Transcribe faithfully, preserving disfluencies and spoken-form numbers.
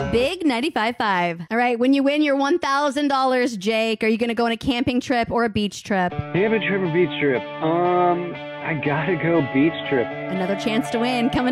Big ninety-five point five. All right, when you win your one thousand dollars, Jake, are you going to go on a camping trip or a beach trip? Camping trip or beach trip? Um, I gotta go beach trip. Another chance to win coming